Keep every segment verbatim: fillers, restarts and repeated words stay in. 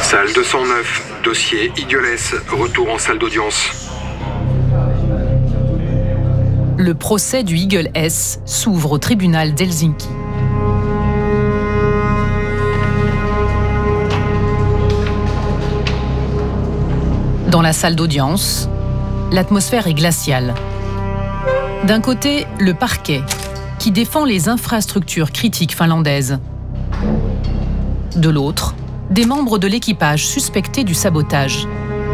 Salle deux cent neuf, dossier Eagle S, retour en salle d'audience. Le procès du Eagle S s'ouvre au tribunal d'Helsinki. Dans la salle d'audience, l'atmosphère est glaciale. D'un côté, le parquet, qui défend les infrastructures critiques finlandaises. De l'autre, des membres de l'équipage suspectés du sabotage.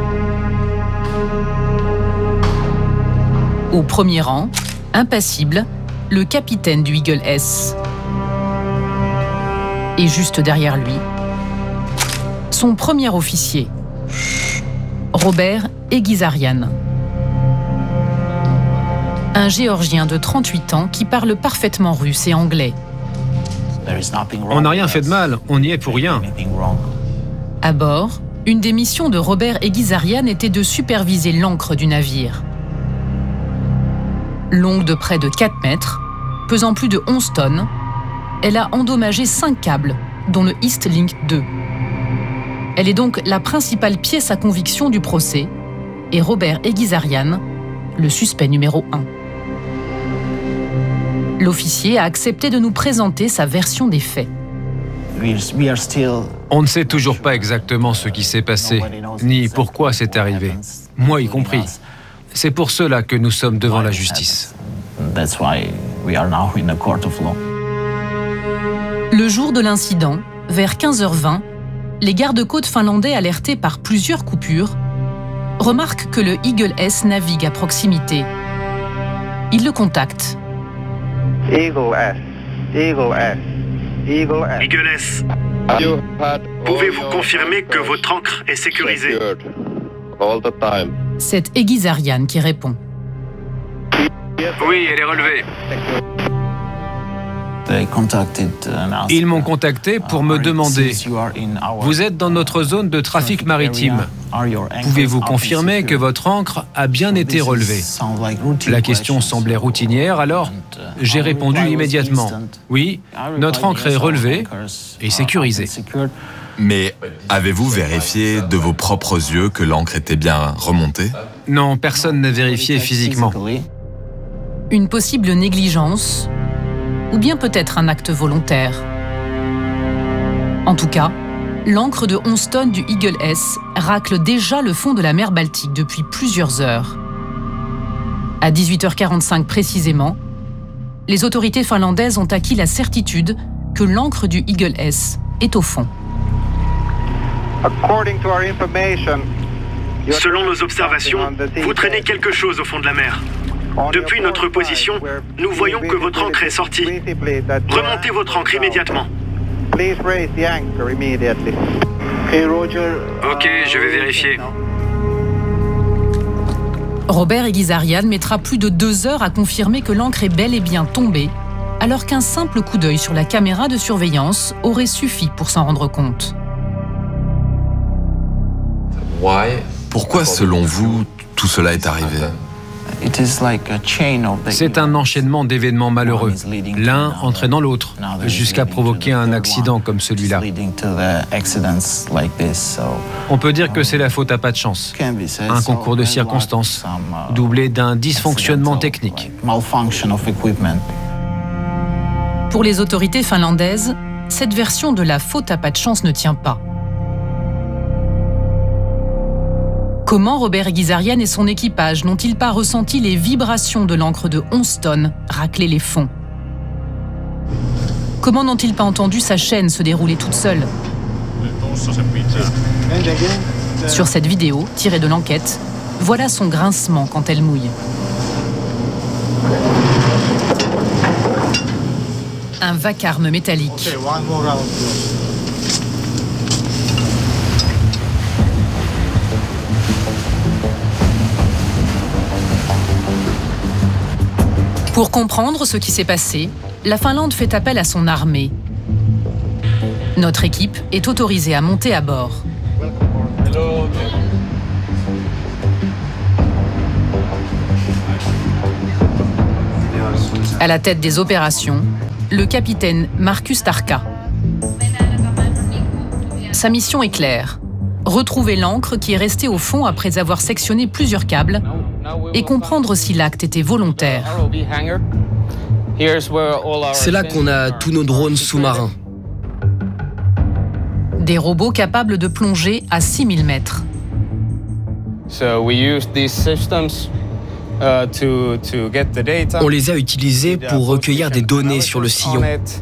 Au premier rang, impassible, le capitaine du Eagle S. Et juste derrière lui, son premier officier, Robert Egizarian. Un Géorgien de trente-huit ans qui parle parfaitement russe et anglais. On n'a rien fait de mal, on y est pour rien. À bord, une des missions de Robert Egizarian était de superviser l'ancre du navire. Longue de près de quatre mètres, pesant plus de onze tonnes, elle a endommagé cinq câbles, dont le East Link deux. Elle est donc la principale pièce à conviction du procès, et Robert Egizarian, le suspect numéro un. L'officier a accepté de nous présenter sa version des faits. On ne sait toujours pas exactement ce qui s'est passé, ni pourquoi c'est arrivé, moi y compris. C'est pour cela que nous sommes devant la justice. Le jour de l'incident, vers quinze heures vingt, les gardes-côtes finlandais alertés par plusieurs coupures remarquent que le Eagle S navigue à proximité. Ils le contactent. Eagle S, Eagle S, Eagle S. Eagle S, pouvez-vous confirmer que votre ancre est sécurisée? C'est Egizarian qui répond. Oui, elle est relevée. Ils m'ont contacté pour me demander « Vous êtes dans notre zone de trafic maritime. Pouvez-vous confirmer que votre ancre a bien été relevée ?» La question semblait routinière, alors j'ai répondu immédiatement « Oui, notre ancre est relevée et sécurisée. » Mais avez-vous vérifié de vos propres yeux que l'ancre était bien remontée? Non, personne n'a vérifié physiquement. Une possible négligence ou bien peut-être un acte volontaire. En tout cas, l'ancre de onze tonnes du Eagle S racle déjà le fond de la mer Baltique depuis plusieurs heures. À dix-huit heures quarante-cinq précisément, les autorités finlandaises ont acquis la certitude que l'ancre du Eagle S est au fond. Selon nos observations, vous traînez quelque chose au fond de la mer. Depuis notre position, nous voyons que votre ancre est sortie. Remontez votre ancre immédiatement. Ok, je vais vérifier. Robert Egizarian mettra plus de deux heures à confirmer que l'ancre est bel et bien tombée, alors qu'un simple coup d'œil sur la caméra de surveillance aurait suffi pour s'en rendre compte. Pourquoi, selon vous, tout cela est arrivé? C'est un enchaînement d'événements malheureux, l'un entraînant l'autre, jusqu'à provoquer un accident comme celui-là. On peut dire que c'est la faute à pas de chance, un concours de circonstances, doublé d'un dysfonctionnement technique. Pour les autorités finlandaises, cette version de la faute à pas de chance ne tient pas. Comment Robert Egizarian et son équipage n'ont-ils pas ressenti les vibrations de l'ancre de onze tonnes racler les fonds? Comment n'ont-ils pas entendu sa chaîne se dérouler toute seule? Sur cette vidéo, tirée de l'enquête, voilà son grincement quand elle mouille. Un vacarme métallique. Pour comprendre ce qui s'est passé, la Finlande fait appel à son armée. Notre équipe est autorisée à monter à bord. À la tête des opérations, le capitaine Markus Tarka. Sa mission est claire, retrouver l'ancre qui est restée au fond après avoir sectionné plusieurs câbles et comprendre si l'acte était volontaire. C'est là qu'on a tous nos drones sous-marins. Des robots capables de plonger à six mille mètres. On les a utilisés pour recueillir des données sur le sillon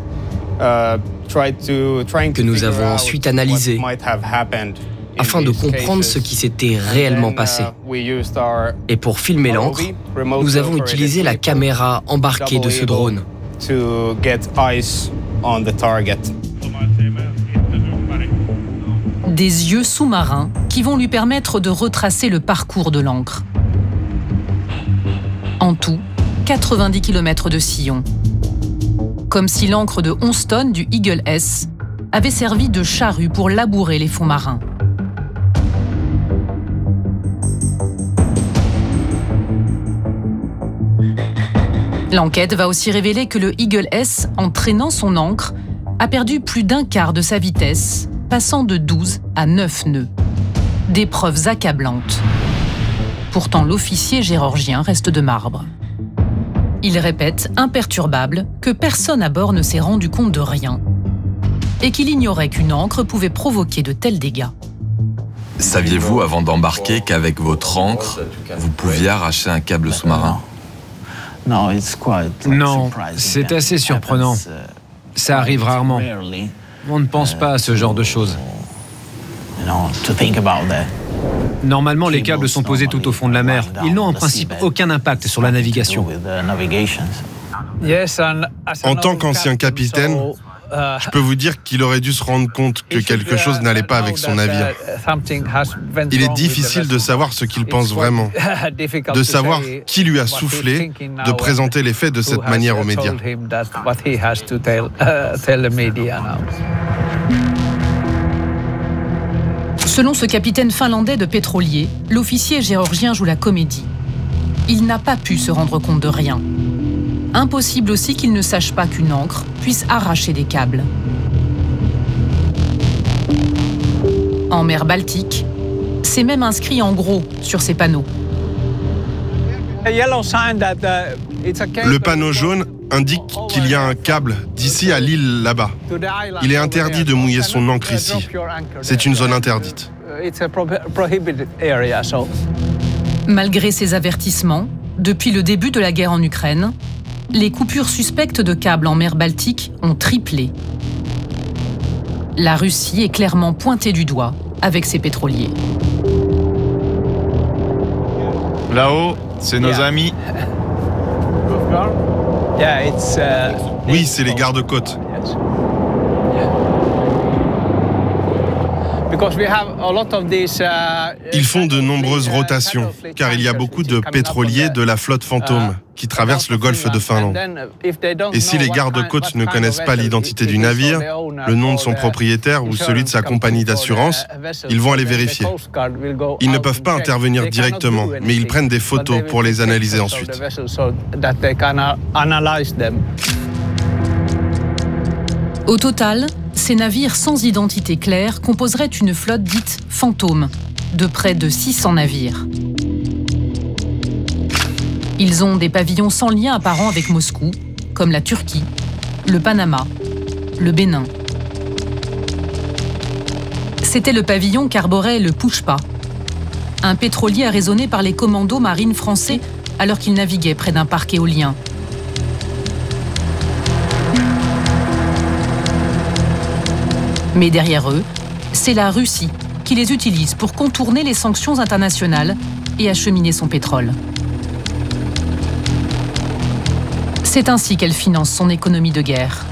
que nous avons ensuite analysées afin de comprendre ce qui s'était réellement passé. Et pour filmer l'encre, nous avons utilisé la caméra embarquée de ce drone. Des yeux sous-marins qui vont lui permettre de retracer le parcours de l'encre. En tout, quatre-vingt-dix kilomètres de sillon. Comme si l'encre de onze tonnes du Eagle S avait servi de charrue pour labourer les fonds marins. L'enquête va aussi révéler que le Eagle S, en traînant son ancre, a perdu plus d'un quart de sa vitesse, passant de douze à neuf nœuds. Des preuves accablantes. Pourtant, l'officier géorgien reste de marbre. Il répète, imperturbable, que personne à bord ne s'est rendu compte de rien et qu'il ignorait qu'une ancre pouvait provoquer de tels dégâts. Saviez-vous, avant d'embarquer, qu'avec votre ancre, vous pouviez arracher un câble sous-marin ? Non, c'est assez surprenant. Ça arrive rarement. On ne pense pas à ce genre de choses. Normalement, les câbles sont posés tout au fond de la mer. Ils n'ont en principe aucun impact sur la navigation. En tant qu'ancien capitaine, je peux vous dire qu'il aurait dû se rendre compte que quelque chose n'allait pas avec son navire. Il est difficile de savoir ce qu'il pense vraiment, de savoir qui lui a soufflé de présenter les faits de cette manière aux médias. Selon ce capitaine finlandais de pétrolier, l'officier géorgien joue la comédie. Il n'a pas pu se rendre compte de rien. Impossible aussi qu'il ne sache pas qu'une ancre puisse arracher des câbles. En mer Baltique, c'est même inscrit en gros sur ces panneaux. Le panneau jaune indique qu'il y a un câble d'ici à l'île là-bas. Il est interdit de mouiller son ancre ici. C'est une zone interdite. Malgré ces avertissements, depuis le début de la guerre en Ukraine, les coupures suspectes de câbles en mer Baltique ont triplé. La Russie est clairement pointée du doigt avec ses pétroliers. Là-haut, c'est nos amis. Oui, c'est les gardes-côtes. Ils font de nombreuses rotations, car il y a beaucoup de pétroliers de la flotte fantôme qui traversent le golfe de Finlande. Et si les gardes-côtes ne connaissent pas l'identité du navire, le nom de son propriétaire ou celui de sa compagnie d'assurance, ils vont aller vérifier. Ils ne peuvent pas intervenir directement, mais ils prennent des photos pour les analyser ensuite. Au total, ces navires sans identité claire composeraient une flotte dite fantôme, de près de six cents navires. Ils ont des pavillons sans lien apparent avec Moscou, comme la Turquie, le Panama, le Bénin. C'était le pavillon qu'arborait le Pouchpa, un pétrolier arraisonné par les commandos marines français alors qu'ils naviguaient près d'un parc éolien. Mais derrière eux, c'est la Russie qui les utilise pour contourner les sanctions internationales et acheminer son pétrole. C'est ainsi qu'elle finance son économie de guerre.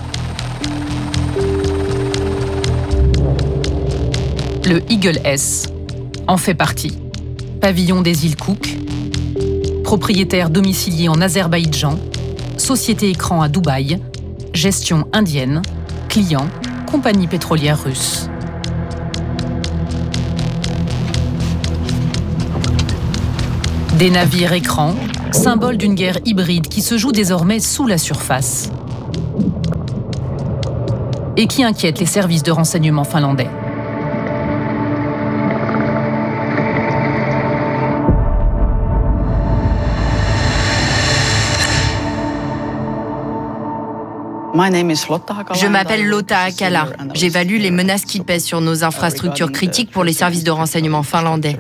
Le Eagle S en fait partie. Pavillon des îles Cook, propriétaire domicilié en Azerbaïdjan, société écran à Dubaï, gestion indienne, client, compagnie pétrolière russe. Des navires écrans, symbole d'une guerre hybride qui se joue désormais sous la surface et qui inquiète les services de renseignement finlandais. Je m'appelle Lotta Akala. J'évalue les menaces qui pèsent sur nos infrastructures critiques pour les services de renseignement finlandais.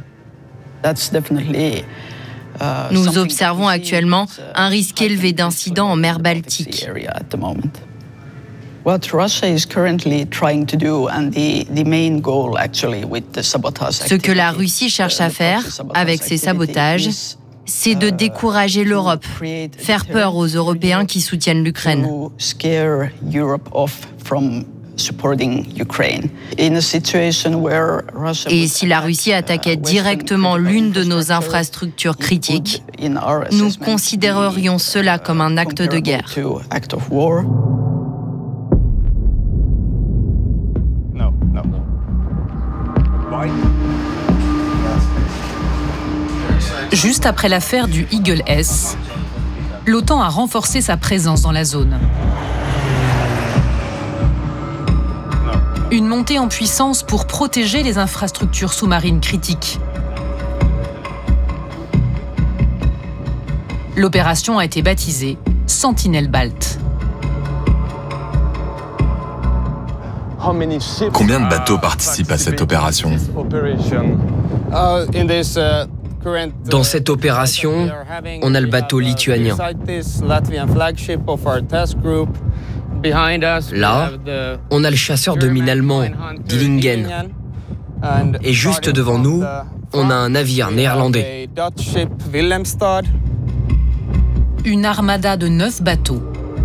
Nous observons actuellement un risque élevé d'incidents en mer Baltique. Ce que la Russie cherche à faire avec ces sabotages, c'est de décourager l'Europe, faire peur aux Européens qui soutiennent l'Ukraine. Et si la Russie attaquait directement l'une de nos infrastructures critiques, nous considérerions cela comme un acte de guerre. Juste après l'affaire du Eagle S, l'OTAN a renforcé sa présence dans la zone. Une montée en puissance pour protéger les infrastructures sous-marines critiques. L'opération a été baptisée Sentinelle Balt. Combien de bateaux participent à cette opération ? Dans cette opération, on a le bateau lituanien. Là, on a le chasseur de mines allemand, Dillingen. Et juste devant nous, on a un navire néerlandais. Une armada de neuf bateaux.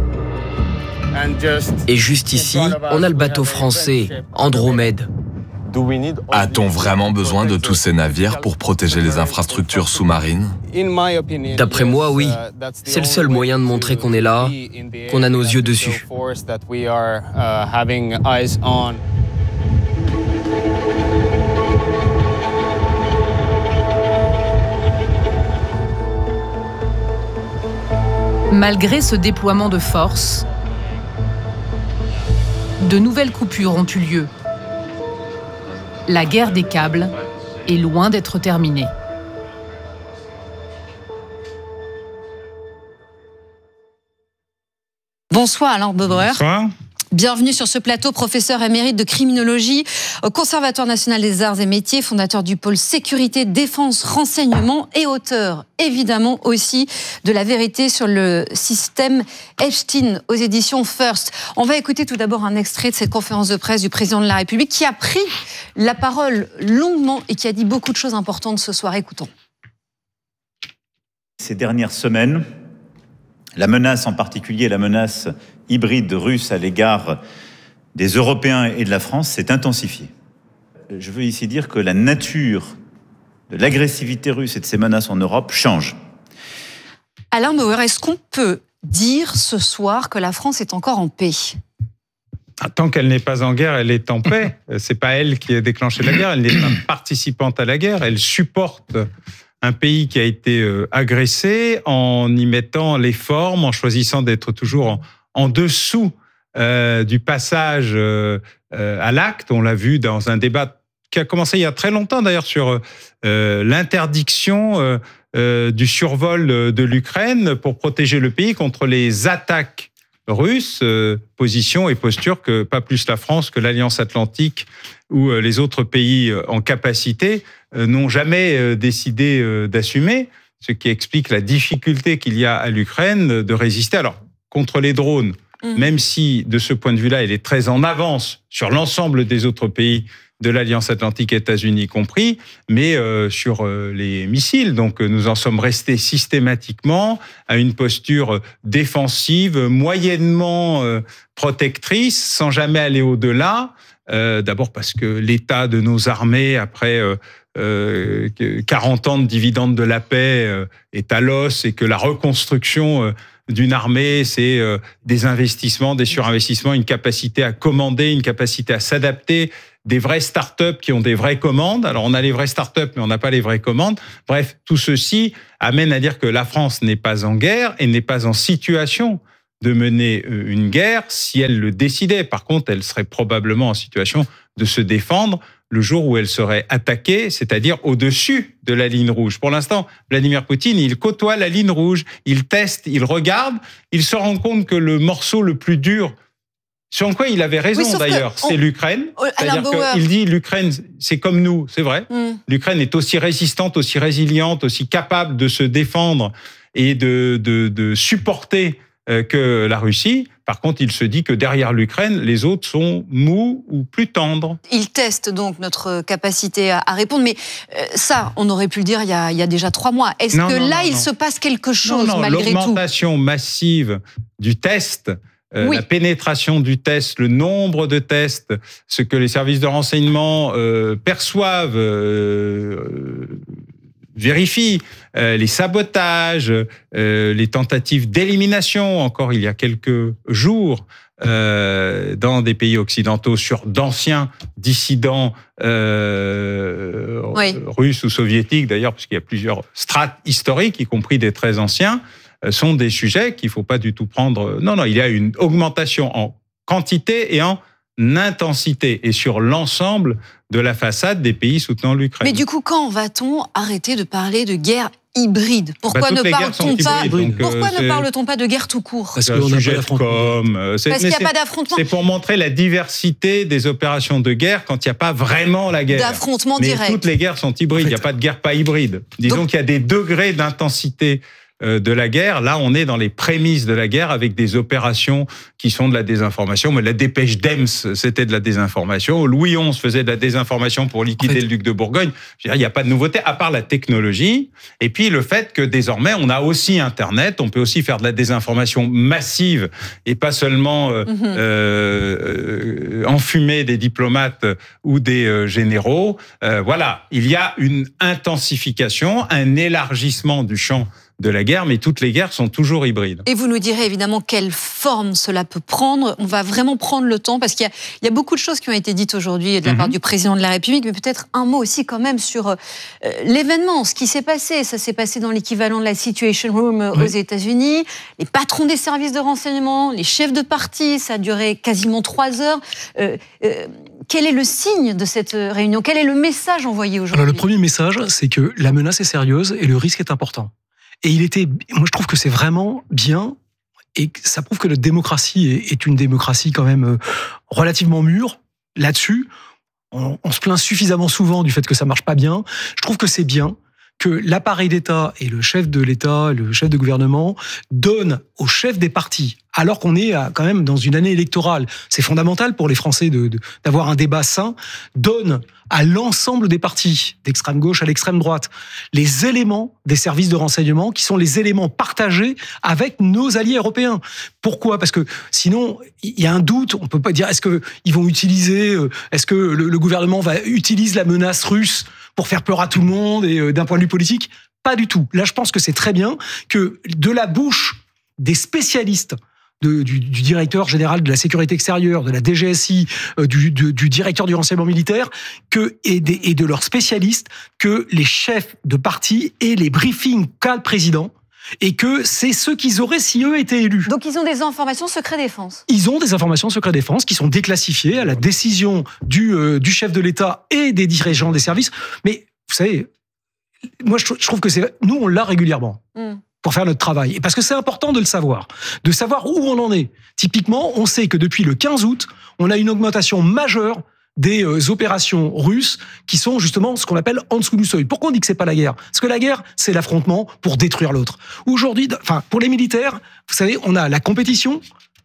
Et juste ici, on a le bateau français, Andromède. A-t-on vraiment besoin de tous ces navires pour protéger les infrastructures sous-marines ? D'après moi, oui. C'est le seul moyen de montrer qu'on est là, qu'on a nos yeux dessus. Malgré ce déploiement de force, de nouvelles coupures ont eu lieu. La guerre des câbles est loin d'être terminée. Bonsoir Alain Bauer. Bonsoir. Bienvenue sur ce plateau, professeur émérite de criminologie au Conservatoire national des arts et métiers, fondateur du pôle sécurité, défense, renseignement et auteur, évidemment aussi, de La vérité sur le système Epstein aux éditions First. On va écouter tout d'abord un extrait de cette conférence de presse du président de la République qui a pris la parole longuement et qui a dit beaucoup de choses importantes ce soir. Écoutons. Ces dernières semaines, la menace, en particulier la menace hybride russe à l'égard des Européens et de la France, s'est intensifiée. Je veux ici dire que la nature de l'agressivité russe et de ces menaces en Europe change. Alain Bauer, est-ce qu'on peut dire ce soir que la France est encore en paix ? Tant qu'elle n'est pas en guerre, elle est en paix. C'est pas elle qui a déclenché la guerre, elle n'est pas participante à la guerre, elle supporte un pays qui a été agressé en y mettant les formes, en choisissant d'être toujours en, en dessous euh, du passage euh, à l'acte. On l'a vu dans un débat qui a commencé il y a très longtemps d'ailleurs sur euh, l'interdiction euh, euh, du survol de l'Ukraine pour protéger le pays contre les attaques russes, euh, position et posture que pas plus la France que l'Alliance Atlantique ou euh, les autres pays euh, en capacité euh, n'ont jamais euh, décidé euh, d'assumer, ce qui explique la difficulté qu'il y a à l'Ukraine de résister. Alors, contre les drones, mmh. même si de ce point de vue-là, elle est très en avance sur l'ensemble des autres pays de l'Alliance Atlantique, États-Unis compris, mais euh, sur euh, les missiles. Donc, euh, nous en sommes restés systématiquement à une posture défensive, moyennement euh, protectrice, sans jamais aller au-delà. Euh, d'abord parce que l'état de nos armées, après euh, euh, quarante ans de dividendes de la paix, euh, est à l'os et que la reconstruction euh, d'une armée, c'est euh, des investissements, des surinvestissements, une capacité à commander, une capacité à s'adapter, des vraies start-up qui ont des vraies commandes. Alors, on a les vraies start-up, mais on n'a pas les vraies commandes. Bref, tout ceci amène à dire que la France n'est pas en guerre et n'est pas en situation de mener une guerre si elle le décidait. Par contre, elle serait probablement en situation de se défendre le jour où elle serait attaquée, c'est-à-dire au-dessus de la ligne rouge. Pour l'instant, Vladimir Poutine, il côtoie la ligne rouge, il teste, il regarde, il se rend compte que le morceau le plus dur, sur quoi il avait raison oui, d'ailleurs, on... c'est l'Ukraine. C'est-à-dire qu'il dit l'Ukraine, c'est comme nous, c'est vrai. Mm. L'Ukraine est aussi résistante, aussi résiliente, aussi capable de se défendre et de, de, de supporter que la Russie. Par contre, il se dit que derrière l'Ukraine, les autres sont mous ou plus tendres. Il teste donc notre capacité à répondre, mais ça, on aurait pu le dire il y a, il y a déjà trois mois. Est-ce non, que non, là, non, il non. se passe quelque chose non, non, malgré tout ? L'augmentation massive du test, euh, oui. la pénétration du test, le nombre de tests, ce que les services de renseignement euh, perçoivent, euh, vérifient, euh, les sabotages, euh, les tentatives d'élimination, encore il y a quelques jours, euh, dans des pays occidentaux sur d'anciens dissidents euh, oui. russes ou soviétiques, d'ailleurs, parce qu'il y a plusieurs strates historiques, y compris des très anciens, euh, sont des sujets qu'il ne faut pas du tout prendre... Non, non, il y a une augmentation en quantité et en intensité, et sur l'ensemble de la façade des pays soutenant l'Ukraine. Mais du coup, quand va-t-on arrêter de parler de guerre hybride ? Pourquoi, bah, ne, parle-t-on pas, hybrides, pourquoi euh, ne parle-t-on pas de guerre tout court ? Parce qu'il n'y a pas d'affrontement. Parce qu'il n'y a pas d'affrontement. C'est pour montrer la diversité des opérations de guerre quand il n'y a pas vraiment la guerre. D'affrontement mais direct. Toutes les guerres sont hybrides, il n'y a pas de guerre pas hybride. Disons Donc, qu'il y a des degrés d'intensité de la guerre. Là, on est dans les prémices de la guerre avec des opérations qui sont de la désinformation. Mais la dépêche d'Ems, c'était de la désinformation. Louis onze faisait de la désinformation pour liquider en fait, le duc de Bourgogne. Je veux dire, il n'y a pas de nouveauté, à part la technologie. Et puis, le fait que désormais, on a aussi Internet. On peut aussi faire de la désinformation massive et pas seulement euh, mm-hmm. euh, enfumer des diplomates ou des euh, généraux. Euh, voilà, il y a une intensification, un élargissement du champ de la guerre, mais toutes les guerres sont toujours hybrides. Et vous nous direz évidemment quelle forme cela peut prendre. On va vraiment prendre le temps, parce qu'il y a, il y a beaucoup de choses qui ont été dites aujourd'hui de la mm-hmm. part du président de la République, mais peut-être un mot aussi quand même sur euh, l'événement, ce qui s'est passé. Ça s'est passé dans l'équivalent de la Situation Room euh, oui. aux États-Unis. Les patrons des services de renseignement, les chefs de parti, ça a duré quasiment trois heures. Euh, euh, quel est le signe de cette réunion ? Quel est le message envoyé aujourd'hui ? Alors, le premier message, c'est que la menace est sérieuse et le risque est important. Et il était, moi je trouve que c'est vraiment bien, et ça prouve que notre démocratie est, est une démocratie quand même relativement mûre là-dessus. On, on se plaint suffisamment souvent du fait que ça marche pas bien. Je trouve que c'est bien que l'appareil d'État et le chef de l'État, le chef de gouvernement, donnent aux chefs des partis, alors qu'on est quand même dans une année électorale, c'est fondamental pour les Français de, de, d'avoir un débat sain, donnent à l'ensemble des partis, d'extrême gauche à l'extrême droite, les éléments des services de renseignement qui sont les éléments partagés avec nos alliés européens. Pourquoi ? Parce que sinon, il y a un doute, on peut pas dire, est-ce qu'ils vont utiliser, est-ce que le, le gouvernement va utiliser la menace russe pour faire peur à tout le monde et d'un point de vue politique ? Pas du tout. Là, je pense que c'est très bien que de la bouche des spécialistes, de, du, du directeur général de la sécurité extérieure, de la D G S I, euh, du, du, du directeur du renseignement militaire, que, et, des, et de leurs spécialistes, que les chefs de parti aient les briefings qu'a le président, et que c'est ceux qu'ils auraient si eux étaient élus. Donc ils ont des informations secret défense. Ils ont des informations secret défense qui sont déclassifiées à la décision du, euh, du chef de l'État et des dirigeants des services. Mais vous savez, moi je, je trouve que c'est, nous on l'a régulièrement. Mm. Pour faire notre travail. Et parce que c'est important de le savoir, de savoir où on en est. Typiquement, on sait que depuis le quinze août, on a une augmentation majeure des euh, opérations russes qui sont justement ce qu'on appelle en dessous du seuil. Pourquoi on dit que c'est pas la guerre ? Parce que la guerre, c'est l'affrontement pour détruire l'autre. Aujourd'hui, enfin, pour les militaires, vous savez, on a la compétition.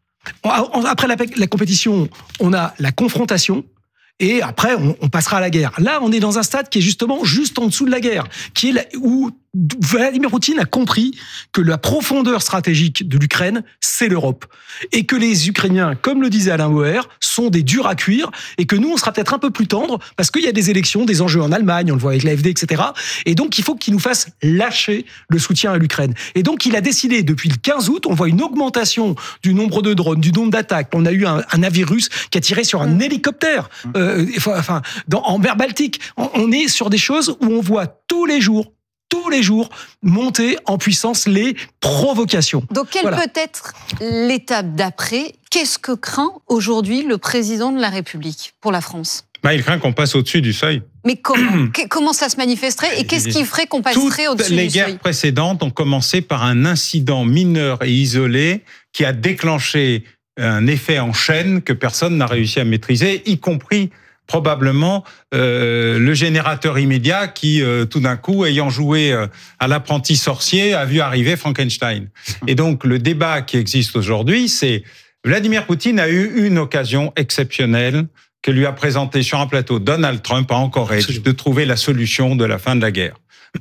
Après la, la compétition, on a la confrontation. Et après, on, on passera à la guerre. Là, on est dans un stade qui est justement juste en dessous de la guerre, qui est là où Vladimir Poutine a compris que la profondeur stratégique de l'Ukraine, c'est l'Europe. Et que les Ukrainiens, comme le disait Alain Boer, sont des durs à cuire, et que nous, on sera peut-être un peu plus tendre, parce qu'il y a des élections, des enjeux en Allemagne, on le voit avec l'A F D, et cetera. Et donc, il faut qu'il nous fasse lâcher le soutien à l'Ukraine. Et donc, il a décidé, depuis le quinze août, on voit une augmentation du nombre de drones, du nombre d'attaques. On a eu un, un navire russe qui a tiré sur un mmh. hélicoptère, euh, enfin, dans, en mer Baltique. On, on est sur des choses où on voit tous les jours tous les jours monter en puissance les provocations. Donc quelle voilà. peut être l'étape d'après? Qu'est-ce que craint aujourd'hui le président de la République pour la France? Bah, il craint qu'on passe au-dessus du seuil. Mais comment, comment ça se manifesterait et qu'est-ce qui ferait qu'on passerait Toutes au-dessus du seuil? les guerres précédentes ont commencé par un incident mineur et isolé qui a déclenché un effet en chaîne que personne n'a réussi à maîtriser, y compris probablement euh, le générateur immédiat qui, euh, tout d'un coup, ayant joué euh, à l'apprenti sorcier, a vu arriver Frankenstein. Et donc, le débat qui existe aujourd'hui, c'est Vladimir Poutine a eu une occasion exceptionnelle que lui a présentée sur un plateau Donald Trump à Anchorage de trouver la solution de la fin de la guerre.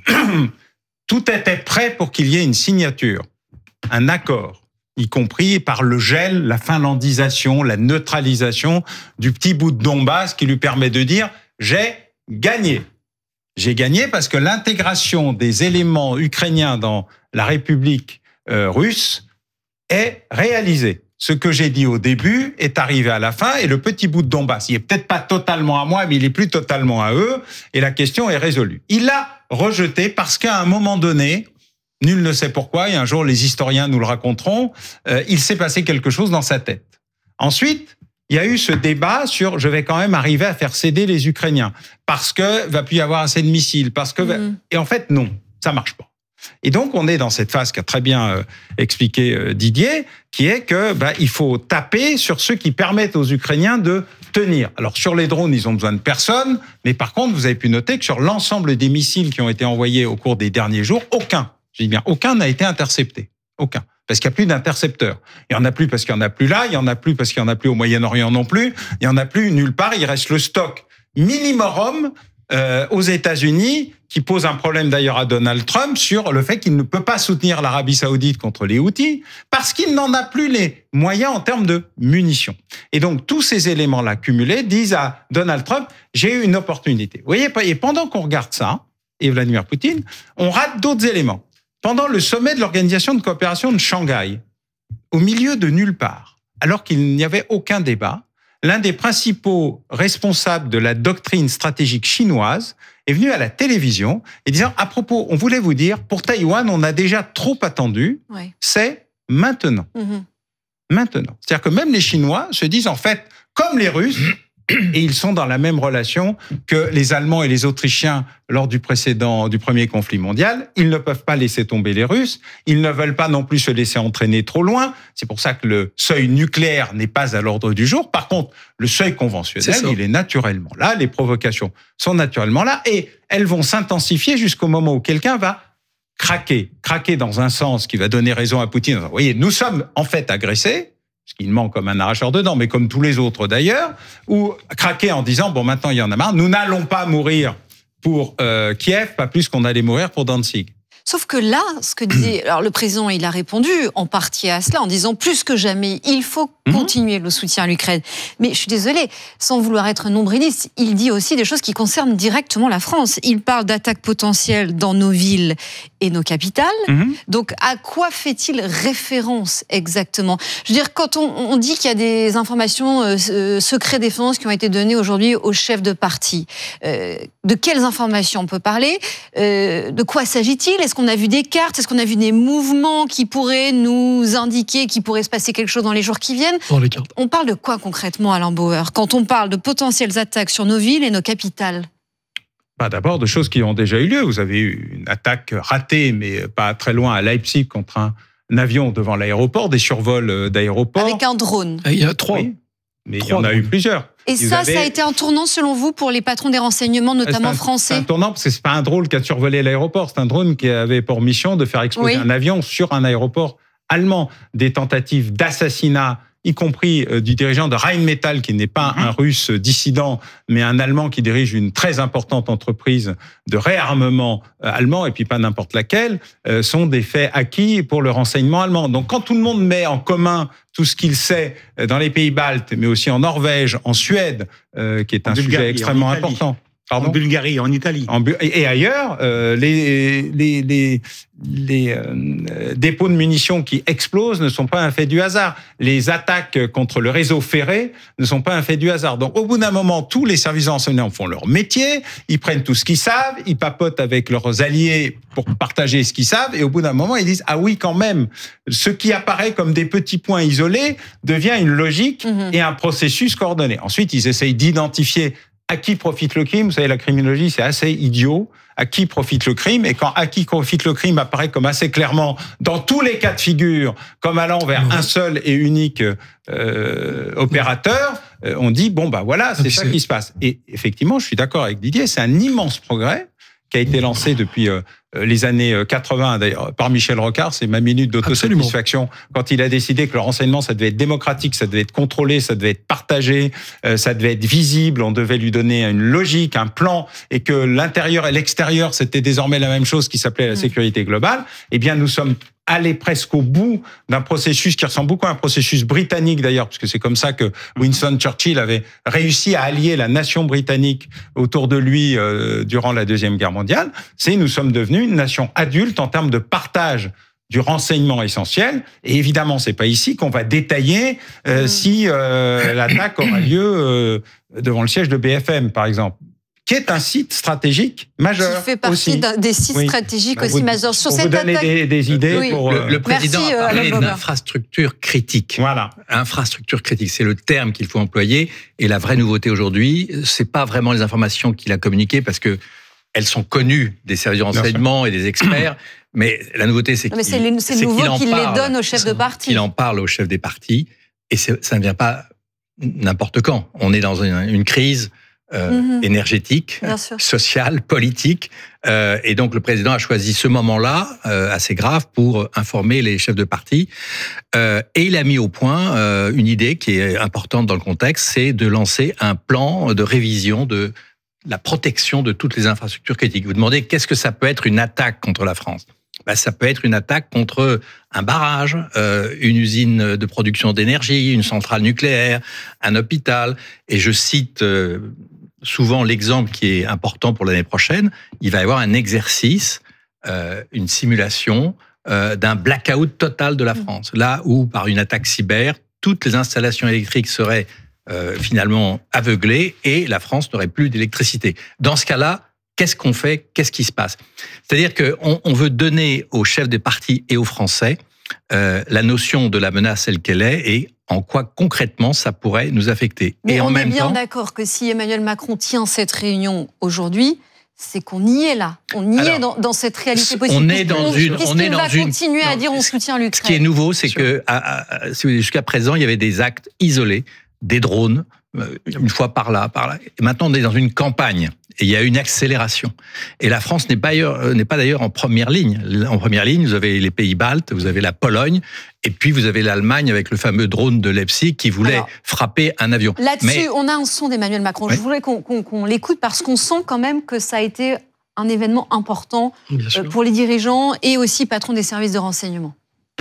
Tout était prêt pour qu'il y ait une signature, un accord, y compris par le gel, la finlandisation, la neutralisation du petit bout de Donbass qui lui permet de dire « j'ai gagné ». J'ai gagné parce que l'intégration des éléments ukrainiens dans la République euh, russe est réalisée. Ce que j'ai dit au début est arrivé à la fin et le petit bout de Donbass, il est peut-être pas totalement à moi, mais il est plus totalement à eux et la question est résolue. Il l'a rejeté parce qu'à un moment donné, nul ne sait pourquoi, et un jour les historiens nous le raconteront, euh, il s'est passé quelque chose dans sa tête. Ensuite, il y a eu ce débat sur « je vais quand même arriver à faire céder les Ukrainiens » parce que va plus y avoir assez de missiles, parce que... Mmh. Et en fait, non, ça marche pas. Et donc, on est dans cette phase qu'a très bien euh, expliqué euh, Didier, qui est que bah, il faut taper sur ceux qui permettent aux Ukrainiens de tenir. Alors, sur les drones, ils ont besoin de personne, mais par contre, vous avez pu noter que sur l'ensemble des missiles qui ont été envoyés au cours des derniers jours, aucun, je dis bien, aucun n'a été intercepté. Aucun. Parce qu'il n'y a plus d'intercepteurs. Il n'y en a plus parce qu'il n'y en a plus là, il n'y en a plus parce qu'il n'y en a plus au Moyen-Orient non plus, il n'y en a plus nulle part, il reste le stock minimum euh, aux États-Unis, qui pose un problème d'ailleurs à Donald Trump sur le fait qu'il ne peut pas soutenir l'Arabie Saoudite contre les Houthis, parce qu'il n'en a plus les moyens en termes de munitions. Et donc tous ces éléments-là cumulés disent à Donald Trump, j'ai eu une opportunité. Vous voyez, et pendant qu'on regarde ça, et Vladimir Poutine, on rate d'autres éléments. Pendant le sommet de l'Organisation de coopération de Shanghai, au milieu de nulle part, alors qu'il n'y avait aucun débat, l'un des principaux responsables de la doctrine stratégique chinoise est venu à la télévision et disant, à propos, on voulait vous dire, pour Taïwan, on a déjà trop attendu, ouais. C'est maintenant. Mmh. Maintenant. C'est-à-dire que même les Chinois se disent, en fait, comme les Russes, et ils sont dans la même relation que les Allemands et les Autrichiens lors du précédent, du premier conflit mondial. Ils ne peuvent pas laisser tomber les Russes. Ils ne veulent pas non plus se laisser entraîner trop loin. C'est pour ça que le seuil nucléaire n'est pas à l'ordre du jour. Par contre, le seuil conventionnel, est il est naturellement là. Les provocations sont naturellement là et elles vont s'intensifier jusqu'au moment où quelqu'un va craquer. Craquer dans un sens qui va donner raison à Poutine. Vous voyez, nous sommes en fait agressés. Ce qui ment comme un arracheur de dents, mais comme tous les autres d'ailleurs, ou craquer en disant, bon, maintenant, il y en a marre, nous n'allons pas mourir pour euh, Kiev, pas plus qu'on allait mourir pour Danzig. Sauf que là, ce que disait, alors le président, il a répondu en partie à cela en disant plus que jamais, il faut mmh. continuer le soutien à l'Ukraine. Mais je suis désolée, sans vouloir être nombriliste, il dit aussi des choses qui concernent directement la France. Il parle d'attaques potentielles dans nos villes et nos capitales. Mmh. Donc, à quoi fait-il référence exactement? Je veux dire, quand on, on dit qu'il y a des informations euh, secret défense qui ont été données aujourd'hui aux chefs de parti, euh, de quelles informations on peut parler? euh, De quoi s'agit-il? Est-ce qu'on a vu des cartes? Est-ce qu'on a vu des mouvements qui pourraient nous indiquer qu'il pourrait se passer quelque chose dans les jours qui viennent? Dans les cartes. On parle de quoi concrètement, Alain Bauer, quand on parle de potentielles attaques sur nos villes et nos capitales? Bah d'abord, de choses qui ont déjà eu lieu. Vous avez eu une attaque ratée, mais pas très loin, à Leipzig, contre un, un avion devant l'aéroport, des survols d'aéroports. Avec un drone. Il y a trois. Oui, mais trois il y en a drones. eu plusieurs. Et Vous ça, avez... ça a été un tournant selon vous pour les patrons des renseignements, notamment c'est un, français? C'est un tournant parce que c'est pas un drone qui a survolé l'aéroport, c'est un drone qui avait pour mission de faire exploser oui. un avion sur un aéroport allemand. Des tentatives d'assassinat, y compris du dirigeant de Rheinmetall, qui n'est pas un Russe dissident, mais un Allemand qui dirige une très importante entreprise de réarmement allemand, et puis pas n'importe laquelle, sont des faits acquis pour le renseignement allemand. Donc quand tout le monde met en commun tout ce qu'il sait dans les pays baltes, mais aussi en Norvège, en Suède, euh, qui est un sujet extrêmement important. Pardon ? En Bulgarie, en Italie. En Bu- et ailleurs, euh, les, les, les, les euh, dépôts de munitions qui explosent ne sont pas un fait du hasard. Les attaques contre le réseau ferré ne sont pas un fait du hasard. Donc, au bout d'un moment, tous les services de renseignement font leur métier, ils prennent tout ce qu'ils savent, ils papotent avec leurs alliés pour partager ce qu'ils savent, et au bout d'un moment, ils disent « Ah oui, quand même, ce qui apparaît comme des petits points isolés devient une logique mmh. et un processus coordonné. » Ensuite, ils essayent d'identifier à qui profite le crime. Vous savez, la criminologie, c'est assez idiot. À qui profite le crime? Et quand à qui profite le crime apparaît comme assez clairement, dans tous les cas de figure, comme allant vers mmh. un seul et unique euh, opérateur, euh, on dit, bon, bah voilà, c'est ça qui se passe. Et effectivement, je suis d'accord avec Didier, c'est un immense progrès qui a été lancé depuis euh, les années quatre-vingts, d'ailleurs, par Michel Rocard. C'est ma minute d'autosatisfaction. Absolument. Quand il a décidé que le renseignement, ça devait être démocratique, ça devait être contrôlé, ça devait être partagé, euh, ça devait être visible, on devait lui donner une logique, un plan, et que l'intérieur et l'extérieur, c'était désormais la même chose qui s'appelait la sécurité globale. Eh bien, nous sommes allés presque au bout d'un processus qui ressemble beaucoup à un processus britannique d'ailleurs, parce que c'est comme ça que Winston Churchill avait réussi à allier la nation britannique autour de lui euh, durant la Deuxième Guerre mondiale. C'est nous sommes devenus une nation adulte en termes de partage du renseignement essentiel. Et évidemment, c'est pas ici qu'on va détailler euh, mmh. si euh, l'attaque aura lieu euh, devant le siège de B F M, par exemple, qui est un site stratégique majeur. Qui fait partie aussi. des sites oui. stratégiques bah, aussi vous, majeurs. Sur pour cette vous donner attaque... des, des idées. Oui. Pour, le, le président Merci, a parlé euh, d'infrastructure critique. Voilà. Infrastructure critique, c'est le terme qu'il faut employer. Et la vraie nouveauté aujourd'hui, c'est pas vraiment les informations qu'il a communiquées, parce que elles sont connues des services de renseignement et des experts. Mais la nouveauté, c'est qu'il, c'est, les, c'est c'est nouveau qu'il, qu'il les donne aux chefs de parti. Il en parle aux chefs des partis. Et c'est, ça ne vient pas n'importe quand. On est dans une, une crise Euh, mmh. énergétique, sociale, politique. Euh, et donc, le président a choisi ce moment-là, euh, assez grave, pour informer les chefs de parti. Euh, et il a mis au point euh, une idée qui est importante dans le contexte, c'est de lancer un plan de révision de la protection de toutes les infrastructures critiques. Vous demandez, qu'est-ce que ça peut être une attaque contre la France ? Ben, ça peut être une attaque contre un barrage, euh, une usine de production d'énergie, une centrale nucléaire, un hôpital. Et je cite euh, souvent l'exemple qui est important pour l'année prochaine. Il va y avoir un exercice, euh, une simulation euh, d'un blackout total de la France. Là où, par une attaque cyber, toutes les installations électriques seraient euh, finalement aveuglées et la France n'aurait plus d'électricité. Dans ce cas-là, qu'est-ce qu'on fait ? Qu'est-ce qui se passe ? C'est-à-dire qu'on on veut donner aux chefs des partis et aux Français euh, la notion de la menace telle qu'elle est et en quoi concrètement ça pourrait nous affecter. Mais et on en est même bien temps, d'accord que si Emmanuel Macron tient cette réunion aujourd'hui, c'est qu'on y est là. On y Alors, est dans, dans cette réalité possible. On est dans une... Puisqu'il on est dans va une, continuer non, à dire on soutient l'Ukraine. Ce qui est nouveau, c'est que à, à, jusqu'à présent, il y avait des actes isolés, des drones, une fois par là, par là. Et maintenant, on est dans une campagne. Et il y a une accélération. Et la France n'est pas, ailleurs, n'est pas d'ailleurs en première ligne. En première ligne, vous avez les pays baltes, vous avez la Pologne, et puis vous avez l'Allemagne avec le fameux drone de Leipzig qui voulait Alors, frapper un avion. Là-dessus, Mais... on a un son d'Emmanuel Macron. Ouais. Je voudrais qu'on, qu'on, qu'on l'écoute parce qu'on sent quand même que ça a été un événement important pour les dirigeants et aussi patrons des services de renseignement.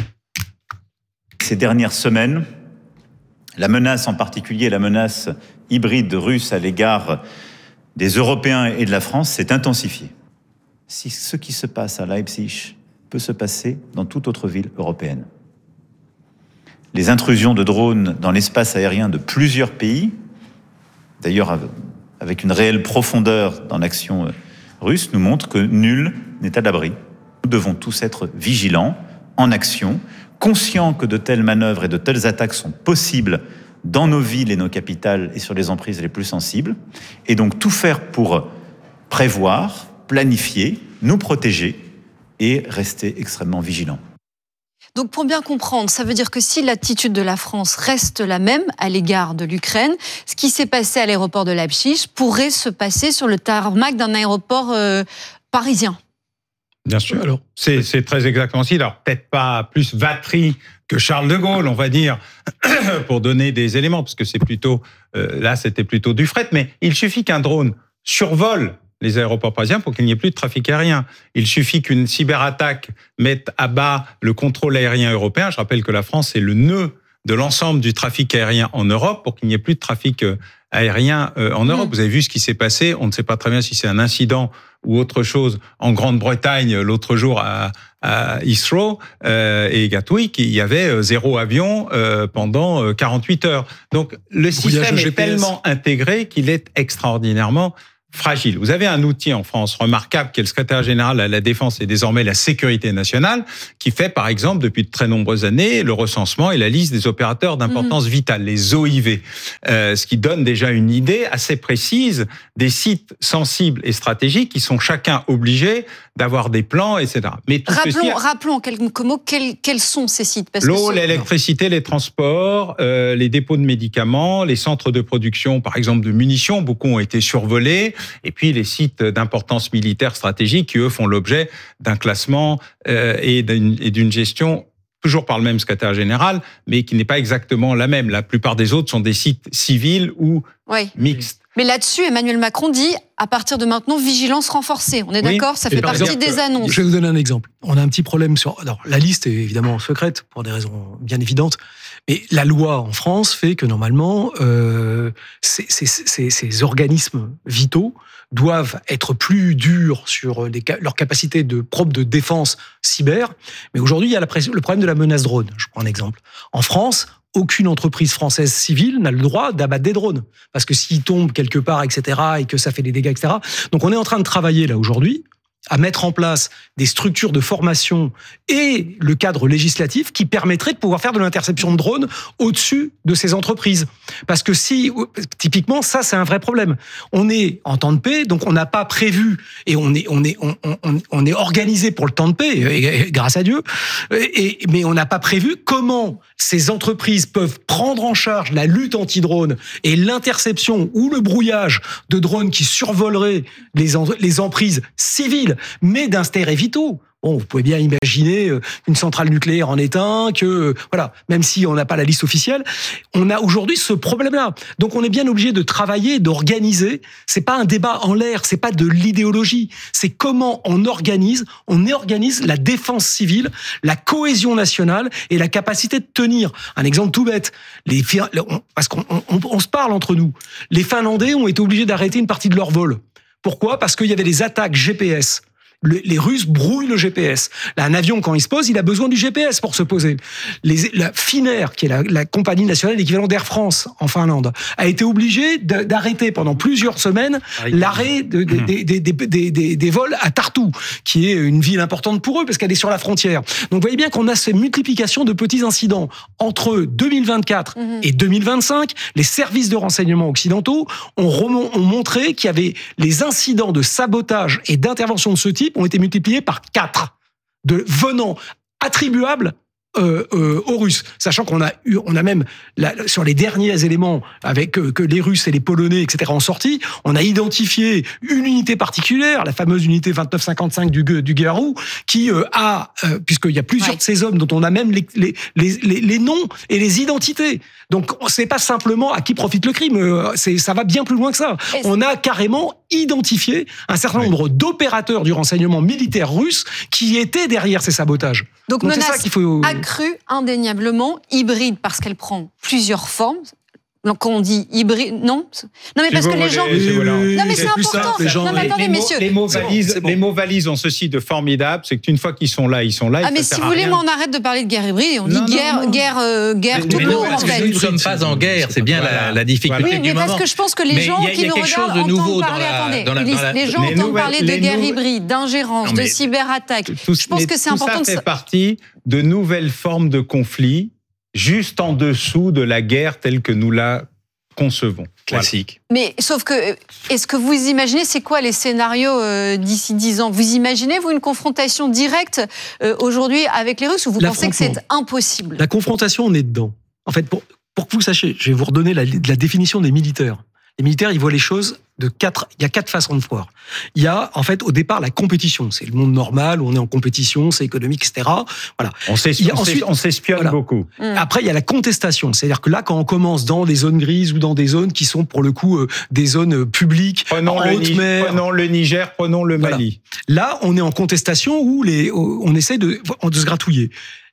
Ces dernières semaines, la menace en particulier, la menace hybride russe à l'égard des Européens et de la France s'est intensifiée. Si ce qui se passe à Leipzig peut se passer dans toute autre ville européenne. Les intrusions de drones dans l'espace aérien de plusieurs pays, d'ailleurs avec une réelle profondeur dans l'action russe, nous montrent que nul n'est à l'abri. Nous devons tous être vigilants, en action, conscients que de telles manœuvres et de telles attaques sont possibles dans nos villes et nos capitales et sur les emprises les plus sensibles, et donc tout faire pour prévoir, planifier, nous protéger et rester extrêmement vigilants. Donc pour bien comprendre, ça veut dire que si l'attitude de la France reste la même à l'égard de l'Ukraine, ce qui s'est passé à l'aéroport de Leipzig pourrait se passer sur le tarmac d'un aéroport euh, parisien. Bien sûr, alors c'est, c'est très exactement ainsi. Alors peut-être pas plus Vatry que Charles de Gaulle, on va dire, pour donner des éléments, parce que c'est plutôt euh, là c'était plutôt du fret, mais il suffit qu'un drone survole les aéroports parisiens pour qu'il n'y ait plus de trafic aérien. Il suffit qu'une cyberattaque mette à bas le contrôle aérien européen. Je rappelle que la France est le nœud de l'ensemble du trafic aérien en Europe pour qu'il n'y ait plus de trafic aérien en Europe. Mmh. Vous avez vu ce qui s'est passé. On ne sait pas très bien si c'est un incident ou autre chose en Grande-Bretagne l'autre jour à, à Heathrow euh, et Gatwick. Il y avait zéro avion euh, pendant quarante-huit heures. Donc le système est tellement intégré qu'il est extraordinairement fragile. Vous avez un outil en France remarquable qui est le secrétaire général à la Défense et désormais la Sécurité nationale, qui fait par exemple depuis de très nombreuses années le recensement et la liste des opérateurs d'importance mmh. vitale, les O I V, euh, ce qui donne déjà une idée assez précise des sites sensibles et stratégiques qui sont chacun obligés d'avoir des plans, et cetera. Mais tout rappelons, ceci... rappelons en quelques mots quels, quels sont ces sites. Parce L'eau, que ce... l'électricité, les transports, euh, les dépôts de médicaments, les centres de production, par exemple de munitions, beaucoup ont été survolés, et puis les sites d'importance militaire stratégique qui, eux, font l'objet d'un classement euh, et, d'une, et d'une gestion toujours par le même secrétaire général, mais qui n'est pas exactement la même. La plupart des autres sont des sites civils ou oui. mixtes. Mais là-dessus, Emmanuel Macron dit, à partir de maintenant, vigilance renforcée. On est oui. d'accord? Ça fait partie exemple, des annonces. Je vais vous donner un exemple. On a un petit problème sur... Alors, la liste est évidemment secrète, pour des raisons bien évidentes. Mais la loi en France fait que, normalement, euh, ces, ces, ces, ces organismes vitaux doivent être plus durs sur les, leur capacité de propre de défense cyber. Mais aujourd'hui, il y a la, le problème de la menace drone. Je prends un exemple. En France, aucune entreprise française civile n'a le droit d'abattre des drones. Parce que s'ils tombent quelque part, et cetera, et que ça fait des dégâts, et cetera. Donc on est en train de travailler là aujourd'hui à mettre en place des structures de formation et le cadre législatif qui permettrait de pouvoir faire de l'interception de drones au-dessus de ces entreprises. Parce que si, typiquement, ça, c'est un vrai problème. On est en temps de paix, donc on n'a pas prévu, et on est, on est, on, on, on est organisé pour le temps de paix, et, et, grâce à Dieu, et, mais on n'a pas prévu comment ces entreprises peuvent prendre en charge la lutte anti-drone et l'interception ou le brouillage de drones qui survoleraient les, en, les emprises civiles, mais d'intérêts vitaux. Bon, vous pouvez bien imaginer une centrale nucléaire en est un, que, voilà, même si on n'a pas la liste officielle, on a aujourd'hui ce problème-là. Donc on est bien obligé de travailler, d'organiser. C'est pas un débat en l'air, c'est pas de l'idéologie. C'est comment on organise, on organise la défense civile, la cohésion nationale et la capacité de tenir. Un exemple tout bête. Les, parce qu'on on, on, on se parle entre nous. Les Finlandais ont été obligés d'arrêter une partie de leur vol. Pourquoi ? Parce qu'il y avait des attaques G P S. Le, les Russes brouillent le G P S. Là, un avion, quand il se pose, il a besoin du G P S pour se poser. Les, la Finnair, qui est la, la compagnie nationale équivalent d'Air France en Finlande, a été obligée de, d'arrêter pendant plusieurs semaines l'arrêt de, de, de, de, de, de, de, des vols à Tartu, qui est une ville importante pour eux parce qu'elle est sur la frontière. Donc, vous voyez bien qu'on a cette multiplication de petits incidents. Entre deux mille vingt-quatre mmh. et deux mille vingt-cinq, les services de renseignement occidentaux ont, remont, ont montré qu'il y avait les incidents de sabotage et d'intervention de ce type ont été multipliés par quatre, de venant attribuables euh, euh, aux Russes, sachant qu'on a eu, on a même la, sur les derniers éléments avec euh, que les Russes et les Polonais, et cetera, ont sorti, on a identifié une unité particulière, la fameuse unité vingt-neuf cinquante-cinq du du Garou, qui euh, a, euh, puisqu'il y a plusieurs ouais. de ces hommes dont on a même les les, les les les noms et les identités. Donc c'est pas simplement à qui profite le crime, euh, c'est ça va bien plus loin que ça. On a carrément identifié un certain nombre oui. d'opérateurs du renseignement militaire russe qui étaient derrière ces sabotages. Donc, Donc menace c'est ça qu'il faut... accrue, indéniablement, hybride, parce qu'elle prend plusieurs formes. Donc, quand on dit hybride, non Non, mais parce que les gens... Non, mais c'est important. Non, mais attendez, messieurs. Les mots valises, les mots valises ont ceci de formidable, c'est qu'une fois qu'ils sont là, ils sont là. Ah, mais si vous voulez, moi, on arrête de parler de guerre hybride et on dit guerre, guerre, euh, guerre tout court, en fait. Nous ne sommes pas en guerre, c'est bien la, la difficulté oui, du moment. Oui, mais parce que je pense que les gens qui nous regardent entendent parler, attendez, les gens entendent parler de guerre hybride, d'ingérence, de cyberattaque. Je pense que c'est important de... Tout ça fait partie de nouvelles formes de conflits juste en dessous de la guerre telle que nous la concevons. Classique. Voilà. Mais sauf que, est-ce que vous imaginez, c'est quoi les scénarios euh, d'ici dix ans ? Vous imaginez, vous, une confrontation directe euh, aujourd'hui avec les Russes ou vous pensez que c'est impossible ? La confrontation, on est dedans. En fait, pour, pour que vous sachiez, je vais vous redonner la, la définition des militaires. Les militaires, ils voient les choses de quatre, il y a quatre façons de voir. Il y a, en fait, au départ, la compétition. C'est le monde normal où on est en compétition, c'est économique, et cetera. Voilà. On s'espionne, ensuite, on s'espionne voilà. beaucoup. Mmh. Après, il y a la contestation. C'est-à-dire que là, quand on commence dans des zones grises ou dans des zones qui sont, pour le coup, euh, des zones publiques, prenons en le haute Niger, mer. Prenons le Niger, prenons le Mali. Voilà. Là, on est en contestation où les, on essaie de, de se gratouiller.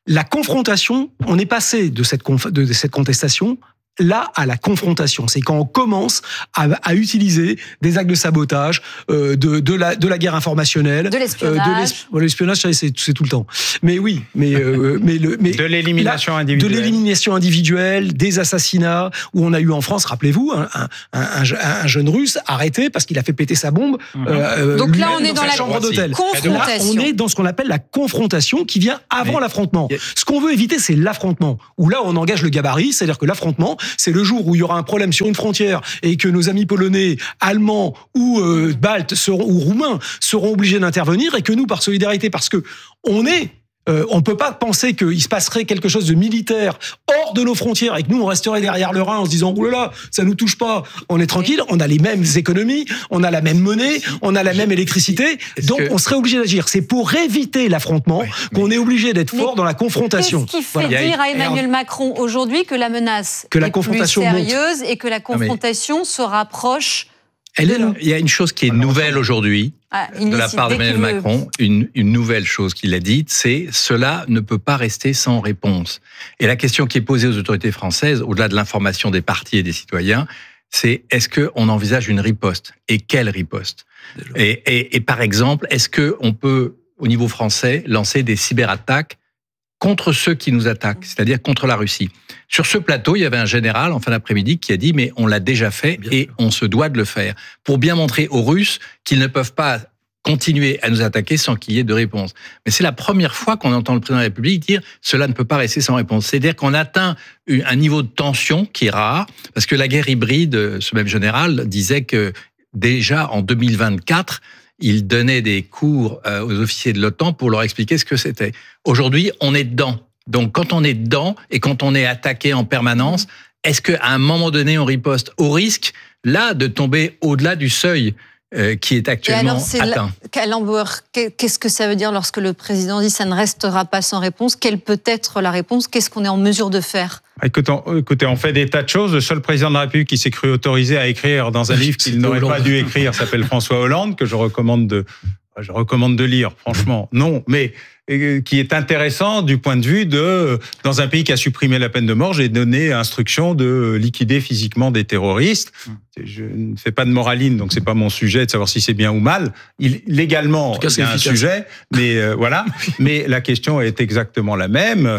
la confrontation, on est passé de cette, conf, de, de cette contestation là à la confrontation. C'est quand on commence à, à utiliser des actes de sabotage, euh, de, de, la, de la guerre informationnelle, de l'espionnage. Euh, de l'esp... bon, l'espionnage, c'est, c'est tout le temps. Mais oui, mais, euh, mais, le, mais de l'élimination là, individuelle. De l'élimination individuelle, des assassinats, où on a eu en France, rappelez-vous, un, un, un, un jeune Russe arrêté parce qu'il a fait péter sa bombe. Mmh. Euh, Donc là, on est dans, dans la chambre d'hôtel. confrontation. Là, on est dans ce qu'on appelle la confrontation qui vient avant mais, l'affrontement. A... Ce qu'on veut éviter, c'est l'affrontement. Où là, on engage le gabarit, c'est-à-dire que l'affrontement, c'est le jour où il y aura un problème sur une frontière et que nos amis polonais, allemands ou euh, baltes seront, ou roumains seront obligés d'intervenir et que nous, par solidarité, parce que on est Euh, on ne peut pas penser qu'il se passerait quelque chose de militaire hors de nos frontières et que nous, on resterait derrière le Rhin en se disant « Ouh là là, ça nous touche pas, on est tranquille, on a les mêmes économies, on a la même monnaie, on a la même électricité, donc que... on serait obligé d'agir. » C'est pour éviter l'affrontement oui, mais... qu'on est obligé d'être mais fort dans la confrontation. Qu'est-ce qui fait voilà. dire à Emmanuel Macron aujourd'hui que la menace que la est confrontation plus sérieuse monte. Et que la confrontation non, mais... se rapproche Elle est là. Il y a une chose qui est nouvelle aujourd'hui, ah, de la part d'Emmanuel Macron, une, une nouvelle chose qu'il a dite, c'est « cela ne peut pas rester sans réponse ». Et la question qui est posée aux autorités françaises, au-delà de l'information des partis et des citoyens, c'est est-ce qu'on envisage une riposte ? Et quelle riposte ? et, et, et par exemple, est-ce qu'on peut, au niveau français, lancer des cyberattaques contre ceux qui nous attaquent, c'est-à-dire contre la Russie. Sur ce plateau, il y avait un général en fin d'après-midi qui a dit « mais on l'a déjà fait bien et sûr. On se doit de le faire » pour bien montrer aux Russes qu'ils ne peuvent pas continuer à nous attaquer sans qu'il y ait de réponse. Mais c'est la première fois qu'on entend le président de la République dire « cela ne peut pas rester sans réponse ». C'est-à-dire qu'on atteint un niveau de tension qui est rare, parce que la guerre hybride, ce même général disait que déjà en deux mille vingt-quatre, il donnait des cours aux officiers de l'OTAN pour leur expliquer ce que c'était. Aujourd'hui, on est dedans. Donc, quand on est dedans et quand on est attaqué en permanence, est-ce qu'à un moment donné, on riposte au risque, là, de tomber au-delà du seuil euh, qui est actuellement alors, c'est atteint? Kallenbauer, qu'est-ce que ça veut dire lorsque le président dit « ça ne restera pas sans réponse » ? Quelle peut être la réponse ? Qu'est-ce qu'on est en mesure de faire ? Écoutez, écoutez, on fait des tas de choses. Le seul président de la République qui s'est cru autorisé à écrire dans un livre qu'il n'aurait pas dû écrire s'appelle François Hollande, que je recommande de, je recommande de lire, franchement. Non, mais qui est intéressant du point de vue de, dans un pays qui a supprimé la peine de mort, j'ai donné instruction de liquider physiquement des terroristes. Je ne fais pas de moraline, donc c'est pas mon sujet de savoir si c'est bien ou mal. Il, légalement, il y a un sujet, mais euh, voilà. Mais la question est exactement la même.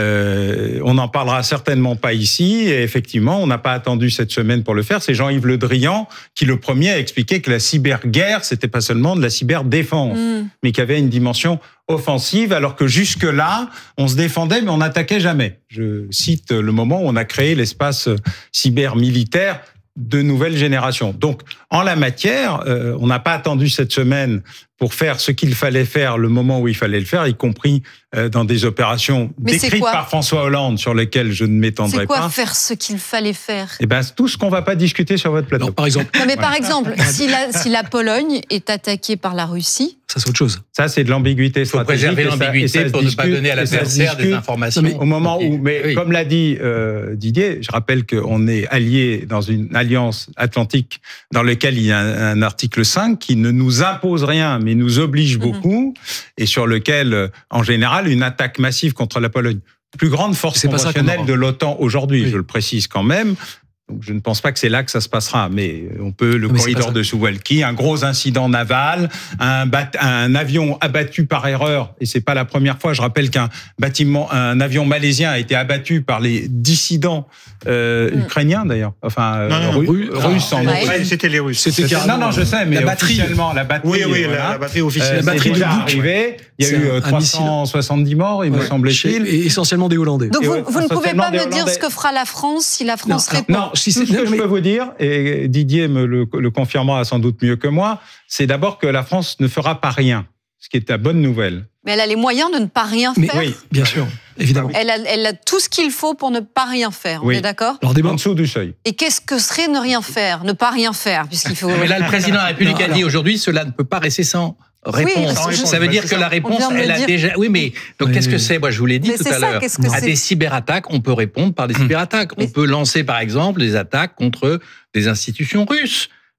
Euh, on n'en parlera certainement pas ici. Et effectivement, on n'a pas attendu cette semaine pour le faire. C'est Jean-Yves Le Drian qui, le premier, a expliqué que la cyberguerre, c'était pas seulement de la cyberdéfense, mmh. mais qu'il y avait une dimension offensive, alors que jusque-là, on se défendait, mais on n'attaquait jamais. Je cite le moment où on a créé l'espace cyber-militaire de nouvelle génération. Donc, en la matière, euh, on n'a pas attendu cette semaine pour faire ce qu'il fallait faire le moment où il fallait le faire, y compris euh, dans des opérations Mais décrites par François Hollande, sur lesquelles je ne m'étendrai pas. C'est quoi faire ce qu'il fallait faire ? Eh ben, tout ce qu'on ne va pas discuter sur votre plateau. Non, par exemple. Non, mais par exemple, si la, si la Pologne est attaquée par la Russie... Ça, c'est autre chose. Ça, c'est de l'ambiguïté stratégique. Il faut préserver l'ambiguïté pour ne pas donner à l'adversaire des informations. Au moment où, mais oui. comme l'a dit euh, Didier, je rappelle qu'on est alliés dans une alliance atlantique dans laquelle il y a un, un article cinq qui ne nous impose rien, mais nous oblige beaucoup, mmh. et sur lequel, en général, une attaque massive contre la Pologne, plus grande force conventionnelle de l'OTAN aujourd'hui, oui. je le précise quand même. Donc, je ne pense pas que c'est là que ça se passera, mais on peut, le mais corridor de Suwalki, un gros incident naval, un, bat, un avion abattu par erreur, et c'est pas la première fois. Je rappelle qu'un bâtiment, un avion malaisien a été abattu par les dissidents euh, mm. ukrainiens d'ailleurs, enfin non, non, ru, non, russes. En ouais. C'était les Russes. C'était non, non, je sais, mais la batterie, officiellement, la batterie, oui, oui, voilà, la, la batterie officielle, euh, la batterie est arrivée. Il y a eu trois cent soixante-dix morts, il ouais. me semble-t-il, et essentiellement des Hollandais. Donc vous, vous ne pouvez pas me dire ce que fera la France si la France non, répond. Non, si c'est ce que je peux vous dire, et Didier me le, le confirmera sans doute mieux que moi, c'est d'abord que la France ne fera pas rien, ce qui est la bonne nouvelle. Mais elle a les moyens de ne pas rien mais, faire. Oui, bien sûr, évidemment. Elle a, elle a tout ce qu'il faut pour ne pas rien faire, on oui. est d'accord ? Alors, en dessous du seuil. Et qu'est-ce que serait ne rien faire, ne pas rien faire, puisqu'il faut... Mais là, le président de la République non, a dit alors... aujourd'hui, cela ne peut pas rester sans... réponse. Oui, ça veut dire que la réponse, elle a dire. déjà... Oui, mais donc oui, qu'est-ce que c'est ? Moi, je vous l'ai dit mais tout à l'heure. À des cyberattaques, on peut répondre par des cyberattaques. Mais... On peut lancer, par exemple, des attaques contre des institutions russes.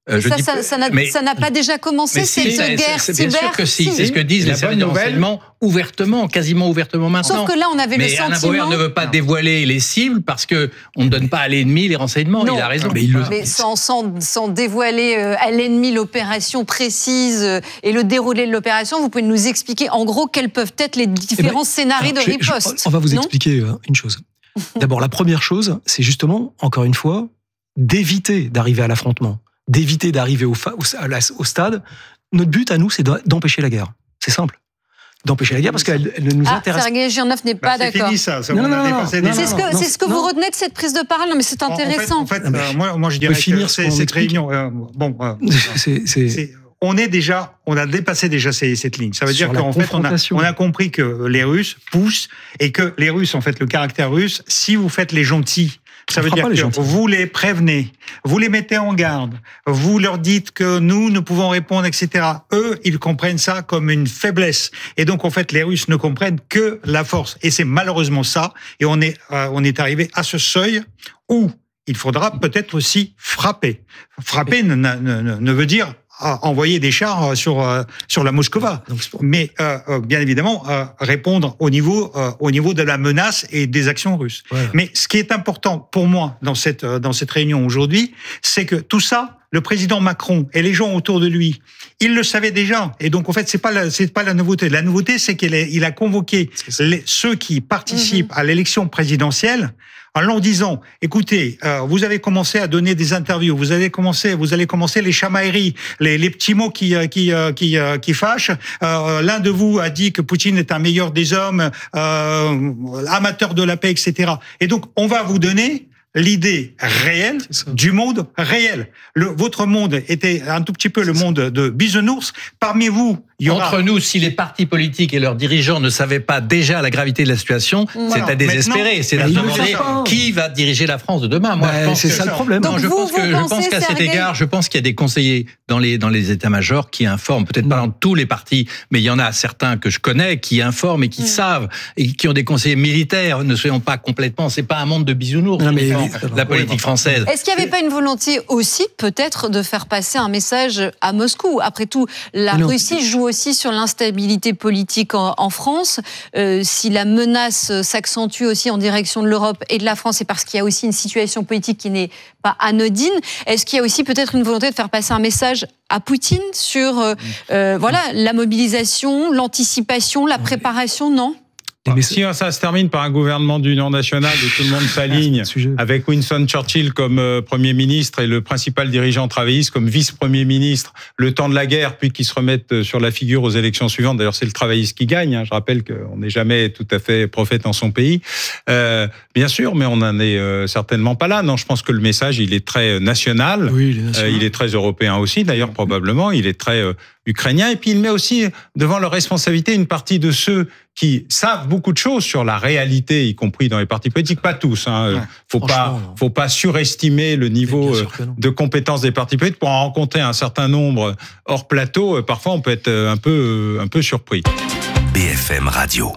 Euh, ça, dis, ça, ça, n'a, mais, ça n'a pas déjà commencé, cette si, guerre c'est, cyber. Bien sûr que si, si. C'est ce que disent les services de renseignement ouvertement, quasiment ouvertement maintenant. Sauf que là, on avait mais le sentiment... Mais Alain Bauer ne veut pas dévoiler les cibles parce qu'on ne donne pas à l'ennemi les renseignements, non. Il a raison. Mais, il le... mais sans, sans, sans dévoiler euh, à l'ennemi l'opération précise euh, et le déroulé de l'opération, vous pouvez nous expliquer en gros quels peuvent être les différents eh ben, scénarios alors, de je, riposte. Je, on va vous non expliquer euh, une chose. D'abord, la première chose, c'est justement, encore une fois, d'éviter d'arriver à l'affrontement, d'éviter d'arriver au, fa- au, au stade. Notre but à nous, c'est d'empêcher la guerre. C'est simple. D'empêcher la guerre parce qu'elle elle ne nous ah, intéresse pas. Sergueï Girnev n'est pas bah, d'accord. C'est fini ça. ça non, non, non, non, c'est non, ce que, non, c'est ce que non. vous retenez de cette prise de parole. Non, mais c'est intéressant. En fait, en fait euh, moi, moi, je dirais finir que c'est, cette réunion. Euh, bon, euh, c'est, c'est... c'est, on est déjà, on a dépassé déjà ces, cette ligne. Ça veut Sur dire qu'en fait, on a, on a compris que les Russes poussent et que les Russes, en fait, le caractère russe, si vous faites les gentils, ça veut dire que les vous les prévenez, vous les mettez en garde, vous leur dites que nous, nous pouvons répondre, et cetera. Eux, ils comprennent ça comme une faiblesse. Et donc, en fait, les Russes ne comprennent que la force. Et c'est malheureusement ça. Et on est, euh, on est arrivé à ce seuil où il faudra peut-être aussi frapper. Frapper ne, ne, ne, ne veut dire envoyer des chars sur sur la Moscova, mais euh, bien évidemment euh, répondre au niveau euh, au niveau de la menace et des actions russes. Ouais. Mais ce qui est important pour moi dans cette dans cette réunion aujourd'hui, c'est que tout ça, le président Macron et les gens autour de lui, ils le savaient déjà. Et donc en fait, c'est pas la, c'est pas la nouveauté. La nouveauté, c'est qu'il est, il a convoqué les, ceux qui participent mmh. à l'élection présidentielle, en leur disant, écoutez, euh, vous avez commencé à donner des interviews, vous avez commencé, vous allez commencer les chamailleries, les, les petits mots qui qui qui qui fâchent. Euh, l'un de vous a dit que Poutine est un meilleur des hommes, euh, amateur de la paix, et cetera. Et donc, on va vous donner l'idée réelle du monde réel. Le, votre monde était un tout petit peu le monde de bisounours. Parmi vous, il y aura... Entre nous, si les partis politiques et leurs dirigeants ne savaient pas déjà la gravité de la situation, voilà. C'est à désespérer. Maintenant, c'est à se demander qui va diriger la France de demain. Moi, bah, je pense c'est que... ça le problème. Non, je, vous, pense vous que, je pense qu'à cet égard, je pense qu'il y a des conseillers dans les, dans les états-majors qui informent, peut-être pas dans tous les partis, mais il y en a certains que je connais qui informent et qui mmh. savent, et qui ont des conseillers militaires. Ne soyons pas complètement, c'est pas un monde de bisounours. Non, mais la politique française. Est-ce qu'il n'y avait pas une volonté aussi, peut-être, de faire passer un message à Moscou ? Après tout, la non. Russie joue aussi sur l'instabilité politique en, en France. Euh, si la menace s'accentue aussi en direction de l'Europe et de la France, c'est parce qu'il y a aussi une situation politique qui n'est pas anodine. Est-ce qu'il y a aussi peut-être une volonté de faire passer un message à Poutine sur euh, euh, voilà, la mobilisation, l'anticipation, la préparation, non ? Mais si ça se termine par un gouvernement d'union nationale où tout le monde s'aligne, avec Winston Churchill comme euh, Premier ministre et le principal dirigeant travailliste comme vice-premier ministre, le temps de la guerre, puis qu'ils se remettent sur la figure aux élections suivantes. D'ailleurs, c'est le travailliste qui gagne. Hein. Je rappelle qu'on n'est jamais tout à fait prophète en son pays. Euh, bien sûr, mais on n'en est euh, certainement pas là. Non, je pense que le message, il est très national. Oui, il est national. Euh, il est très européen aussi, d'ailleurs, probablement. Il est très euh, ukrainien. Et puis, il met aussi devant leur responsabilité une partie de ceux qui savent beaucoup de choses sur la réalité, y compris dans les partis politiques, pas tous. Hein. Ouais, faut pas, faut pas surestimer le niveau de compétences des partis politiques. Pour en rencontrer un certain nombre hors plateau, parfois on peut être un peu, un peu surpris. B F M Radio.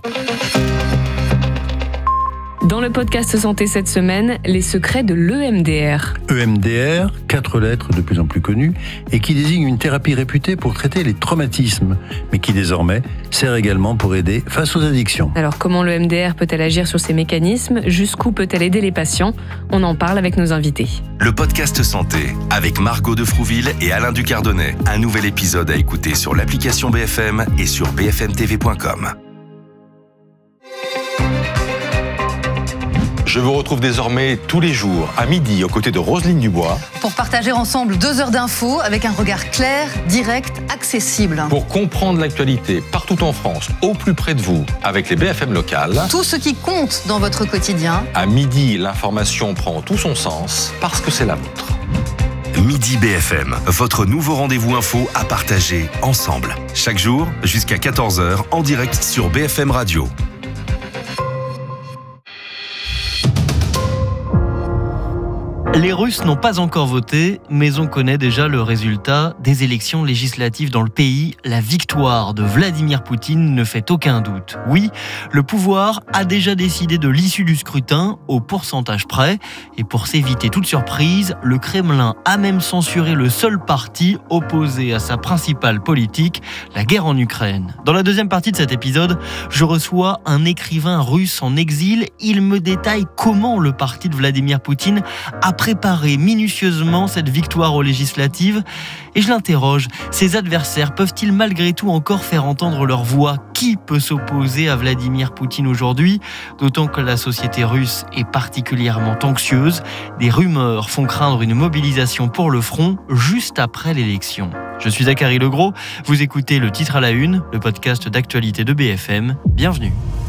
Dans le podcast Santé cette semaine, les secrets de l'E M D R. E M D R, quatre lettres de plus en plus connues, et qui désigne une thérapie réputée pour traiter les traumatismes, mais qui désormais sert également pour aider face aux addictions. Alors comment l'E M D R peut-elle agir sur ces mécanismes ? Jusqu'où peut-elle aider les patients ? On en parle avec nos invités. Le podcast Santé, avec Margot de Frouville et Alain Ducardonnet. Un nouvel épisode à écouter sur l'application B F M et sur b f m t v point com. Je vous retrouve désormais tous les jours à midi aux côtés de Roselyne Dubois. Pour partager ensemble deux heures d'infos avec un regard clair, direct, accessible. Pour comprendre l'actualité partout en France, au plus près de vous, avec les B F M locales. Tout ce qui compte dans votre quotidien. À midi, l'information prend tout son sens parce que c'est la vôtre. Midi B F M, votre nouveau rendez-vous info à partager ensemble. Chaque jour, jusqu'à quatorze heures, en direct sur B F M Radio. Les Russes n'ont pas encore voté, mais on connaît déjà le résultat des élections législatives dans le pays. La victoire de Vladimir Poutine ne fait aucun doute. Oui, le pouvoir a déjà décidé de l'issue du scrutin au pourcentage près. Et pour s'éviter toute surprise, le Kremlin a même censuré le seul parti opposé à sa principale politique, la guerre en Ukraine. Dans la deuxième partie de cet épisode, je reçois un écrivain russe en exil. Il me détaille comment le parti de Vladimir Poutine a préparé minutieusement cette victoire aux législatives. Et je l'interroge, ses adversaires peuvent-ils malgré tout encore faire entendre leur voix ? Qui peut s'opposer à Vladimir Poutine aujourd'hui ? D'autant que la société russe est particulièrement anxieuse. Des rumeurs font craindre une mobilisation pour le front juste après l'élection. Je suis Zachary Legros, vous écoutez Le Titre à la Une, le podcast d'actualité de B F M. Bienvenue.